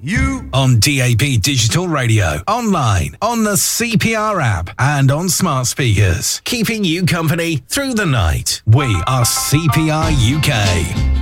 You on DAB Digital Radio, online, on the CPR app, and on smart speakers. Keeping you company through the night. We are CPR UK.